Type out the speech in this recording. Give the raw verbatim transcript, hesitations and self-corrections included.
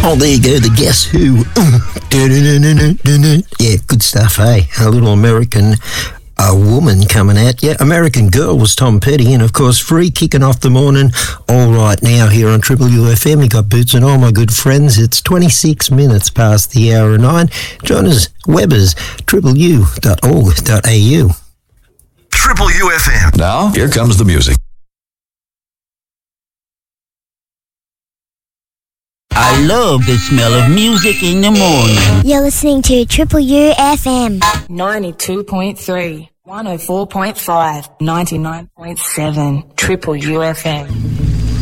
Oh, there you go, the Guess Who. Yeah, good stuff, hey? A little American uh, woman coming at you. American Girl was Tom Petty, and of course, Free kicking off the morning. All right, now here on Triple U F M, you got Boots and all my good friends. It's twenty-six minutes past the hour of nine. Join us, Webbers, triple u dot org dot a u. Triple U F M. Now, here comes the music. I love the smell of music in the morning. You're listening to Triple U F M. ninety-two point three, one oh four point five, ninety-nine point seven, Triple U F M.